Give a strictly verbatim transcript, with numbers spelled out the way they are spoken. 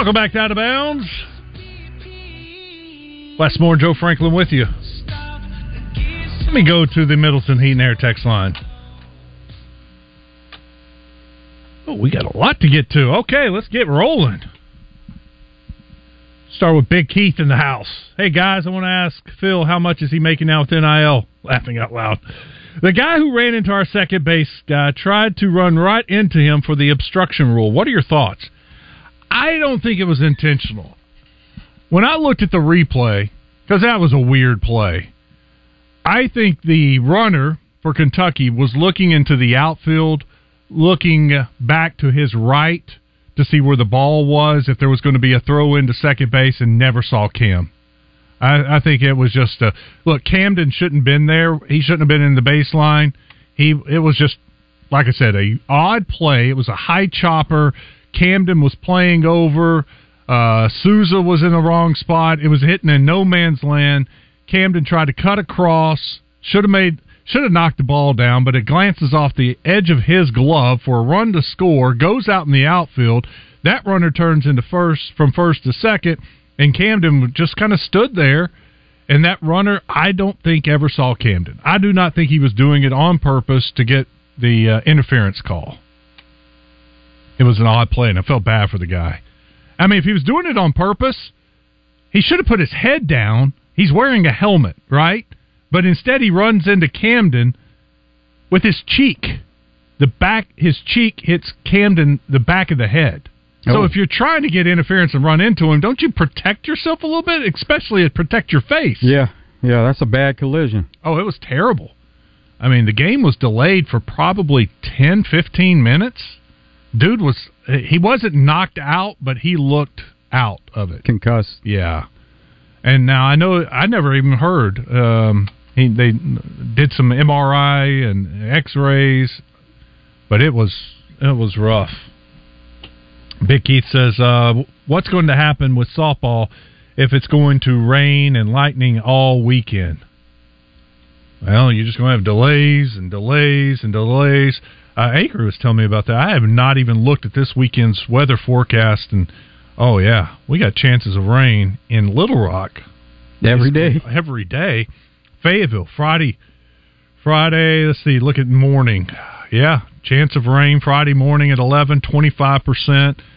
Welcome back to Out of Bounds. Westmore, Joe Franklin with you. Let me go to the Middleton Heat and Air text line. Oh, we got a lot to get to. Okay, let's get rolling. Start with Big Keith in the house. Hey, guys, I want to ask Phil, how much is he making now with N I L? Laughing out loud. The guy who ran into our second base guy tried to run right into him for the obstruction rule. What are your thoughts? I don't think it was intentional. When I looked at the replay, because that was a weird play, I think the runner for Kentucky was looking into the outfield, looking back to his right to see where the ball was, if there was going to be a throw into second base, and never saw Cam. I, I think it was just a look. Camden shouldn't have been there. He shouldn't have been in the baseline. He it was just, like I said, a odd play. It was a high chopper. Camden was playing over. Uh, Souza was in the wrong spot. It was hitting in no man's land. Camden tried to cut across. Should have made. Should have knocked the ball down, but it glances off the edge of his glove for a run to score, goes out in the outfield. That runner turns into first from first to second, and Camden just kind of stood there, and that runner, I don't think, ever saw Camden. I do not think he was doing it on purpose to get the uh, interference call. It was an odd play, and I felt bad for the guy. I mean, if he was doing it on purpose, he should have put his head down. He's wearing a helmet, right? But instead, he runs into Camden with his cheek. The back, his cheek hits Camden the back of the head. So oh. if you're trying to get interference and run into him, don't you protect yourself a little bit, especially protect your face? Yeah, yeah, that's a bad collision. Oh, it was terrible. I mean, the game was delayed for probably ten, fifteen minutes. Dude was, he wasn't knocked out, but he looked out of it. Concussed. Yeah. And now I know, I never even heard, um, He, they did some M R I and X-rays, but it was it was rough. Big Keith says, uh, what's going to happen with softball if it's going to rain and lightning all weekend? Well, you're just going to have delays and delays and delays. Uh, Acre was telling me about that. I have not even looked at this weekend's weather forecast, and, oh, yeah, we got chances of rain in Little Rock. Every day. Every day. Fayetteville, Friday, Friday, let's see, look at morning. Yeah, chance of rain Friday morning at eleven, twenty-five percent.